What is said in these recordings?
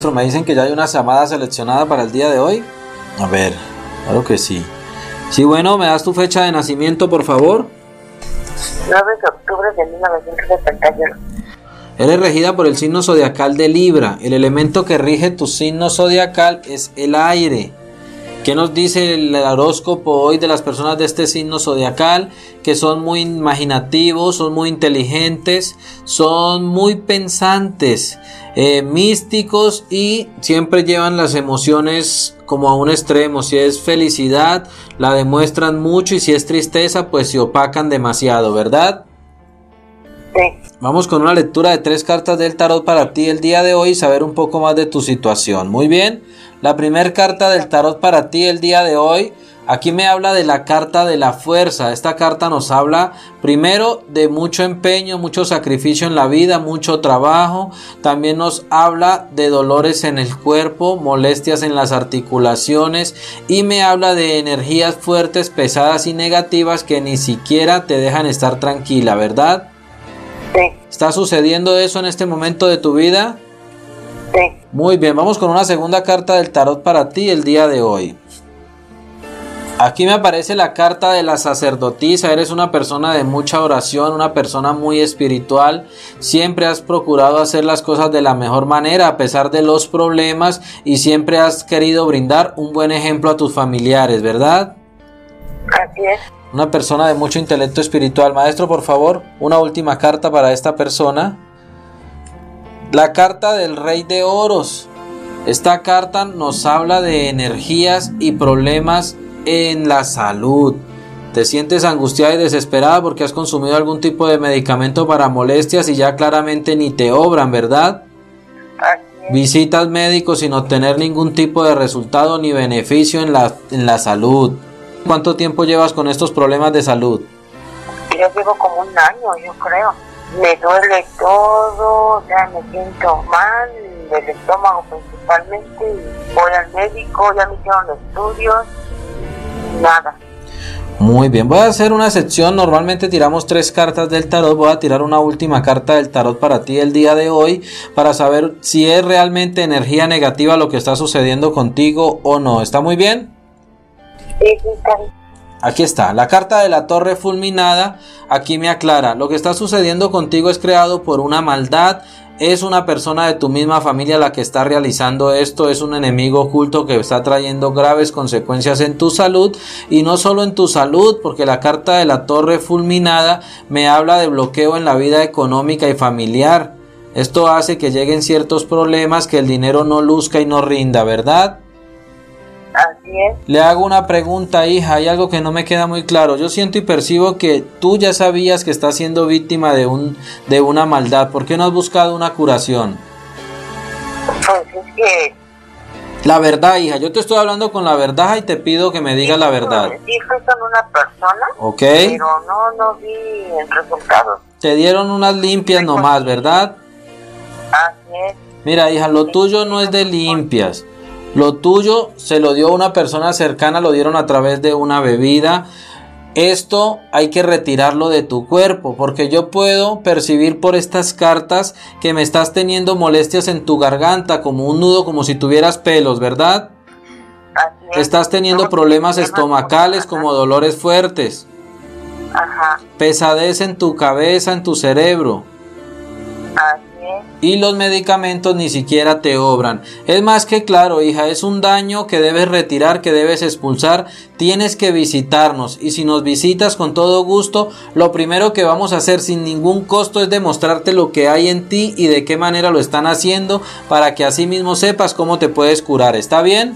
Me dicen que ya hay una llamada seleccionada para el día de hoy. A ver, claro que sí. Sí, bueno, ¿me das tu fecha de nacimiento, por favor? 9 de octubre de 1971. Eres regida por el signo zodiacal de Libra. El elemento que rige tu signo zodiacal es el aire. ¿Qué nos dice el horóscopo hoy de las personas de este signo zodiacal? Que son muy imaginativos, son muy inteligentes, son muy pensantes, místicos y siempre llevan las emociones como a un extremo. Si es felicidad, la demuestran mucho, y si es tristeza, pues se opacan demasiado, ¿verdad? Sí. Vamos con una lectura de 3 cartas del tarot para ti el día de hoy y saber un poco más de tu situación. Muy bien, la primera carta del tarot para ti el día de hoy, aquí me habla de la carta de la fuerza. Esta carta nos habla primero de mucho empeño, mucho sacrificio en la vida, mucho trabajo. También nos habla de dolores en el cuerpo, molestias en las articulaciones, y me habla de energías fuertes, pesadas y negativas que ni siquiera te dejan estar tranquila, ¿verdad? Sí. ¿Está sucediendo eso en este momento de tu vida? Sí. Muy bien, vamos con una segunda carta del tarot para ti el día de hoy. Aquí me aparece la carta de la sacerdotisa. Eres una persona de mucha oración, una persona muy espiritual. Siempre has procurado hacer las cosas de la mejor manera a pesar de los problemas, y siempre has querido brindar un buen ejemplo a tus familiares, ¿verdad? Así es. Una persona de mucho intelecto espiritual. Maestro, por favor, una última carta para esta persona. La carta del Rey de Oros. Esta carta nos habla de energías y problemas en la salud. Te sientes angustiada y desesperada porque has consumido algún tipo de medicamento para molestias y ya claramente ni te obran, ¿verdad? Así es. Visitas médicos sin obtener ningún tipo de resultado ni beneficio en la salud. ¿Cuánto tiempo llevas con estos problemas de salud? Yo llevo como 1 año, yo creo. Me duele todo, o sea, me siento mal, del estómago principalmente, y voy al médico, ya me hicieron estudios, nada. Muy bien, voy a hacer una sección. Normalmente tiramos 3 cartas del tarot. Voy a tirar una última carta del tarot para ti el día de hoy, para saber si es realmente energía negativa lo que está sucediendo contigo o no. ¿Está muy bien? Sí, sí, está bien. Aquí está, la carta de la torre fulminada. Aquí me aclara, lo que está sucediendo contigo es creado por una maldad. Es una persona de tu misma familia la que está realizando esto. Es un enemigo oculto que está trayendo graves consecuencias en tu salud, y no solo en tu salud, porque la carta de la torre fulminada me habla de bloqueo en la vida económica y familiar. Esto hace que lleguen ciertos problemas, que el dinero no luzca y no rinda, ¿verdad? Así es. Le hago una pregunta, hija. Hay algo que no me queda muy claro. Yo siento y percibo que tú ya sabías que estás siendo víctima de una maldad. ¿Por qué no has buscado una curación? Pues es que... La verdad, hija. Yo te estoy hablando con la verdad y te pido que me digas la verdad. Sí, fui con una persona, ¿Ok? pero no vi el resultado. Te dieron unas limpias nomás, ¿verdad? Así es. Mira, hija, lo tuyo no es de limpias. Lo tuyo se lo dio una persona cercana, lo dieron a través de una bebida. Esto hay que retirarlo de tu cuerpo, porque yo puedo percibir por estas cartas que me estás teniendo molestias en tu garganta, como un nudo, como si tuvieras pelos, ¿verdad? Así es. Estás teniendo problemas estomacales, como dolores fuertes, Ajá. pesadez en tu cabeza, en tu cerebro. Así es. Y los medicamentos ni siquiera te obran. Es más que claro, hija, es un daño que debes retirar, que debes expulsar. Tienes que visitarnos, y si nos visitas con todo gusto, lo primero que vamos a hacer sin ningún costo es demostrarte lo que hay en ti y de qué manera lo están haciendo, para que así mismo sepas cómo te puedes curar. ¿Está bien?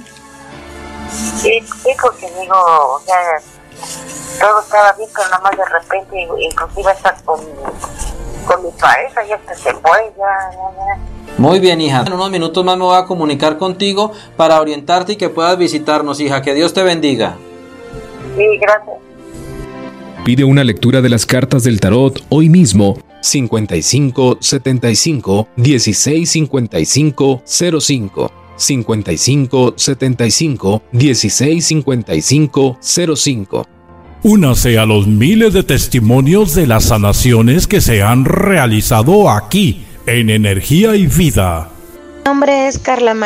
Sí, porque digo, o sea, todo estaba bien, pero nada más de repente, inclusive hasta con mi pareja, ya se fue, ya. Muy bien, hija. En unos minutos más me voy a comunicar contigo para orientarte y que puedas visitarnos, hija. Que Dios te bendiga. Sí, gracias. Pide una lectura de las cartas del tarot hoy mismo. 55 75 16 55 05. 55 75 16 55 05. Únase a los miles de testimonios de las sanaciones que se han realizado aquí en Energía y Vida. Mi nombre es Carla